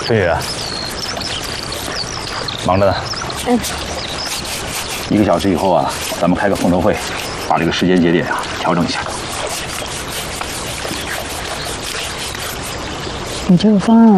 春雨，忙着呢。 嗯。 1个小时以后啊，咱们开个碰头会，把这个时间节点啊调整一下。 你这个方案